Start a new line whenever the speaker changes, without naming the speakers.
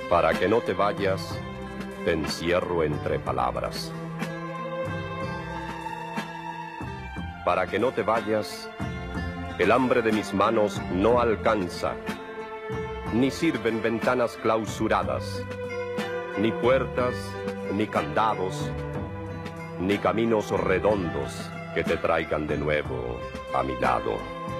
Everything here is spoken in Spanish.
Para que no te vayas, te encierro entre palabras. Para que no te vayas, el hambre de mis manos no alcanza, ni sirven ventanas clausuradas, ni puertas, ni candados, ni caminos redondos que te traigan de nuevo a mi lado.